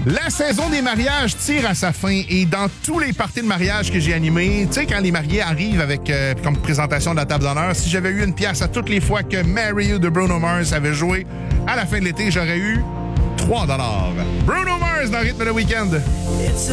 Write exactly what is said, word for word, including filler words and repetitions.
La saison des mariages tire à sa fin et dans tous les parties de mariage que j'ai animés, tu sais, quand les mariés arrivent avec euh, comme présentation de la table d'honneur, si j'avais eu une pièce à toutes les fois que Marry You de Bruno Mars avait joué à la fin de l'été, j'aurais eu trois dollars. Bruno Mars dans Rythme le Week-end.